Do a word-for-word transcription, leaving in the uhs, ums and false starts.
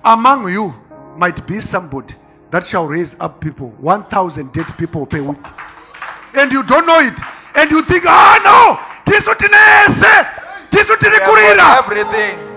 Among you might be somebody that shall raise up people, one thousand dead people per week. And you don't know it. And you think, ah, no, tisu tinese, tisu We have got tinikurira. everything.